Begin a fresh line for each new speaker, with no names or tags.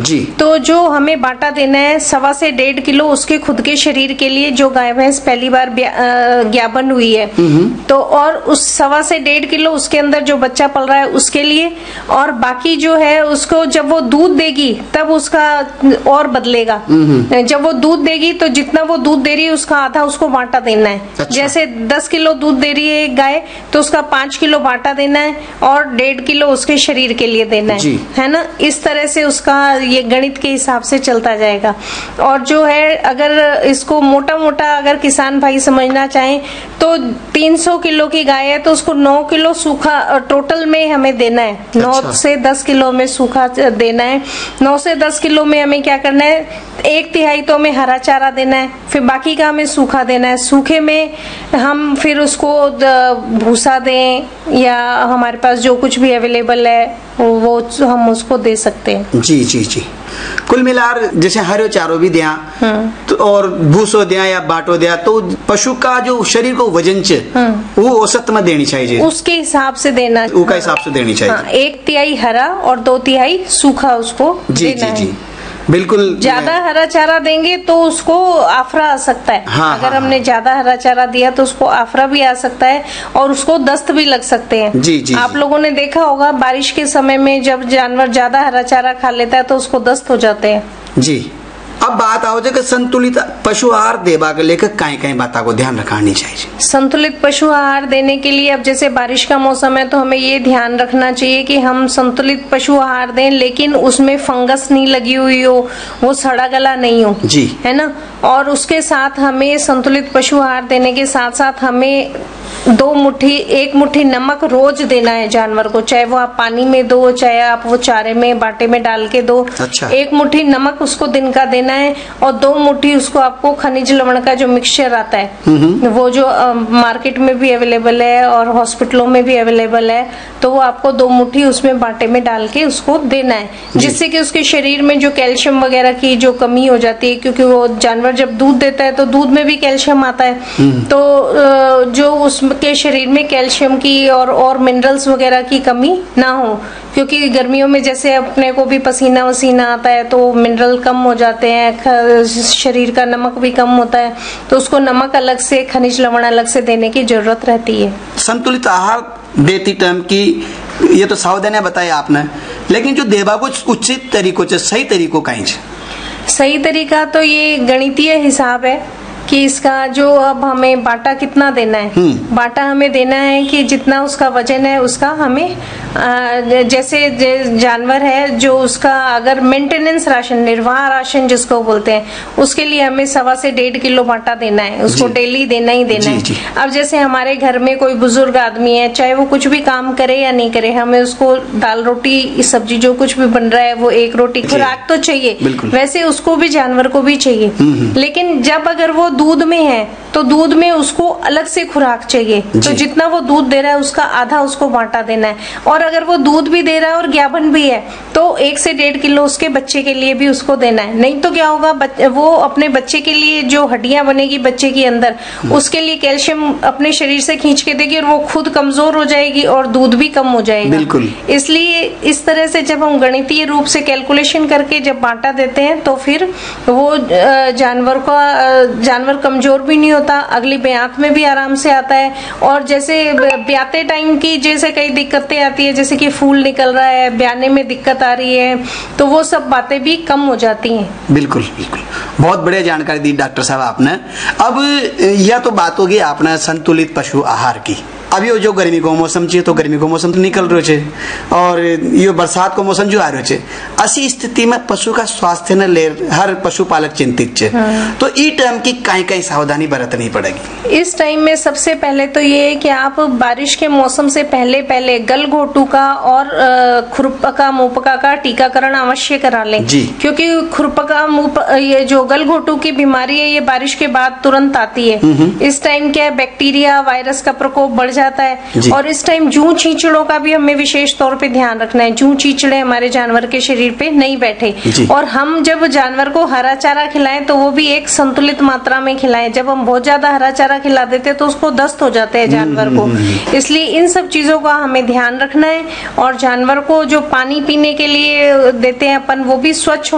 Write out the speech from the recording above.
जी।
तो जो हमें बाटा देना है 1.25 से 1.5 किलो उसके खुद के शरीर के लिए, जो गाय भैंस पहली बार ज्ञापन हुई है, तो और उस 1.25 से 1.5 किलो उसके अंदर जो बच्चा पल रहा है उसके लिए, और बाकी जो है उसको जब वो दूध देगी तब उसका और बदलेगा। जब वो दूध देगी तो जितना वो दूध दे रही है उसका आधा उसको बाटा देना है।
अच्छा।
जैसे 10 किलो दूध दे रही है एक गाय तो उसका 5 किलो बाटा देना है और 1.5 किलो उसके शरीर के लिए देना है ना। इस तरह से उसका ये गणित के हिसाब से चलता जाएगा। और जो है अगर इसको मोटा मोटा अगर किसान भाई समझना चाहें तो 300 किलो की गाय है तो उसको 9 किलो सूखा टोटल में हमें देना है। 9 से 10 किलो में सूखा देना है। 9 से 10 किलो में हमें क्या करना है, 1/3 तो हमें हरा चारा देना है, फिर बाकी का हमें सूखा देना है। सूखे में हम फिर उसको भूसा दें या हमारे पास जो कुछ भी अवेलेबल है वो हम उसको दे सकते हैं।
जी जी जी। कुल मिलार जैसे हरे चारो भी दिया तो और भूसो दिया या बाटो दिया तो पशु का जो शरीर को वजन वो औसत में देनी चाहिए, उसके
हिसाब से देना,
उसका हिसाब से देनी चाहिए।
1/3 हरा और 2/3 सूखा उसको देना है।
जी बिल्कुल।
ज्यादा हरा चारा देंगे तो उसको आफरा आ सकता है। अगर हमने ज्यादा हरा चारा दिया तो उसको आफरा भी आ सकता है और उसको दस्त भी लग सकते हैं।
जी।
आप लोगों ने देखा होगा बारिश के समय में जब जानवर ज्यादा हरा चारा खा लेता है तो उसको दस्त हो जाते हैं।
जी। अब बात आओ कि संतुलित पशु आहार देवा के लेकर कई बातों को ध्यान रखनी चाहिए।
संतुलित पशु आहार देने के लिए अब जैसे बारिश का मौसम है तो हमें ये ध्यान रखना चाहिए कि हम संतुलित पशु आहार दें लेकिन उसमें फंगस नहीं लगी हुई हो, वो सड़ा गला नहीं हो
जी,
है ना। और उसके साथ हमें संतुलित पशु आहार देने के साथ साथ हमें 1 मुट्ठी नमक रोज देना है जानवर को, चाहे वो आप पानी में दो चाहे आप वो चारे में बाटे में डाल के दो।
अच्छा।
1 मुट्ठी नमक उसको दिन का देना है और 2 मुट्ठी उसको आपको खनिज लवण का जो मिक्सचर आता है वो जो मार्केट में भी अवेलेबल है और हॉस्पिटलों में भी अवेलेबल है, तो वो आपको 2 मुट्ठी उसमें बाटे में डाल के उसको देना है, जिससे कि उसके शरीर में जो कैल्शियम वगैरह की जो कमी हो जाती है, क्योंकि वो जानवर जब दूध देता है तो दूध में भी कैल्शियम आता है, तो जो उसके शरीर में कैल्शियम की और मिनरल्स वगैरह की कमी ना हो, क्योंकि गर्मियों में जैसे अपने को भी पसीना वसीना आता है तो मिनरल कम हो जाते हैं, शरीर का नमक भी कम होता है, तो उसको नमक अलग से खनिज लवण अलग से देने की जरूरत रहती है।
संतुलित आहार देती टाइम की ये तो सावधानियां बताई आपने, लेकिन जो देवा को उचित तरीकों से सही तरीकों का
सही तरीका तो ये गणितीय हिसाब है कि इसका जो अब हमें बाटा कितना देना है। बाटा हमें देना है कि जितना उसका वजन है उसका हमें जैसे जानवर है जो उसका अगर मेंटेनेंस राशन, निर्वाह राशन जिसको बोलते हैं, उसके लिए हमें 1.25 से 1.5 किलो बाटा देना है, उसको डेली देना ही देना है। अब जैसे हमारे घर में कोई बुजुर्ग आदमी है, चाहे वो कुछ भी काम करे या नहीं करे, हमें उसको दाल रोटी सब्जी जो कुछ भी बन रहा है वो 1 रोटी खुराक तो चाहिए, वैसे उसको भी जानवर को भी चाहिए। लेकिन जब अगर वो दूध में है तो दूध में उसको अलग से खुराक चाहिए, तो जितना वो दूध दे रहा है उसका आधा उसको बाटा देना है। और अगर वो दूध भी दे रहा है और ज्ञापन भी है तो 1 से 1.5 किलो उसके बच्चे के लिए भी उसको देना है। नहीं तो क्या होगा, वो अपने बच्चे के लिए जो हड्डियां बनेगी बच्चे के अंदर, उसके लिए कैल्शियम अपने शरीर से खींच के देगी और वो खुद कमजोर हो जाएगी और दूध भी कम हो जाएगा। इसलिए इस तरह से जब हम गणितीय रूप से कैलकुलेशन करके जब बाटा देते हैं तो फिर वो जानवर कमजोर भी नहीं होता, अगली ब्यात में भी आराम से आता है। और जैसे ब्याते टाइम की जैसे कई दिक्कतें आती है, जैसे कि फूल निकल रहा है, ब्याने में दिक्कत आ रही है, तो वो सब बातें भी कम हो जाती हैं।
बिल्कुल बिल्कुल, बहुत बढ़िया जानकारी दी डॉक्टर साहब आपने। अब यह तो बात होगी आपने संतुलित पशु आहार की। अब ये जो गर्मी को मौसम चाहिए तो गर्मी को मौसम तो निकल रहे छे और ये बरसात को मौसम जो आ रहे छे, ऐसी स्थिति में पशु का स्वास्थ्य न ले हर पशुपालक चिंतित छे। तो ई टाइम की कई सावधानी बरतनी पड़ेगी।
इस टाइम में सबसे पहले तो ये है कि आप बारिश के मौसम से पहले गलघोटू का और खुरपका मुपका का टीकाकरण अवश्य करा लें, क्योंकि खुरपका ये जो गलघोटू की बीमारी है ये बारिश के बाद तुरंत आती है। इस टाइम क्या बैक्टीरिया वायरस का प्रकोप बढ़ जाता है और इस टाइम जूं चीचड़ों का भी हमें विशेष तौर पे ध्यान रखना है, जूं चीचड़े हमारे जानवर के शरीर पे नहीं बैठे। और हम जब जानवर को हरा चारा खिलाएं तो वो भी एक संतुलित मात्रा में खिलाएं। जब हम बहुत ज्यादा हरा चारा खिला देते तो उसको दस्त हो जाते हैं जानवर को, इसलिए इन सब चीजों का हमें ध्यान रखना है। और जानवर को जो पानी पीने के लिए देते हैं अपन, वो भी स्वच्छ